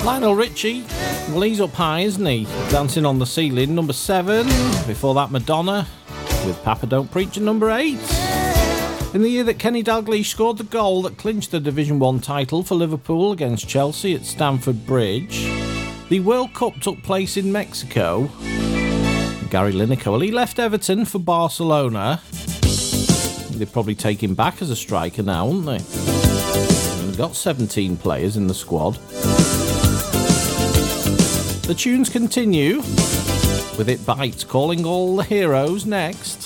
Lionel Richie, well, he's up high, isn't he? Dancing on the Ceiling, number 7. Before that, Madonna with Papa Don't Preach at number 8. In the year that Kenny Dalglish scored the goal that clinched the Division 1 title for Liverpool against Chelsea at Stamford Bridge, the World Cup took place in Mexico. Gary Lineker, well, he left Everton for Barcelona. They'd probably take him back as a striker now, wouldn't they? They've got 17 players in the squad. The tunes continue with It Bites calling all the heroes next.